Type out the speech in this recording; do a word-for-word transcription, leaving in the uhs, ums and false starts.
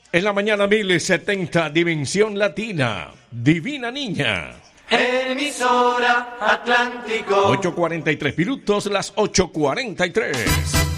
En la mañana mil setenta, Dimensión Latina, Divina Niña. Emisora Atlántico. ocho cuarenta y tres minutos, las ocho cuarenta y tres.